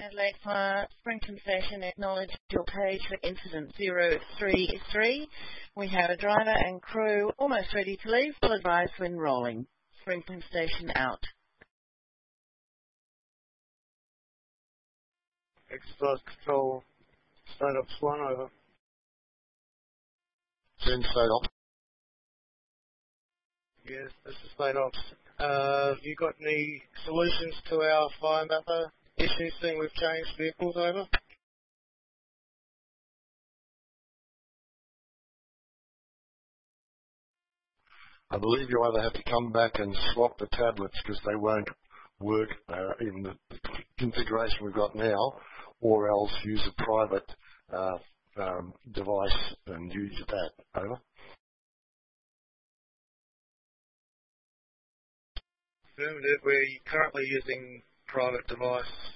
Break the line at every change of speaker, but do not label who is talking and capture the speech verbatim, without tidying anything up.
Adelaide Fire, Springton Station, acknowledge your page for incident zero three three. We have a driver and crew almost ready to leave. Full advice when rolling. Springton Station out.
Exercise control, state ops one, over.
Send state ops.
Yes, this is state ops. Uh, have you got any solutions to our fire mapper issue seeing we've changed vehicles over?
I believe you either have to come back and swap the tablets because they won't work uh, in the configuration we've got now, or else use a private uh, um, device and use that. Over.
Affirmative. We're currently using private device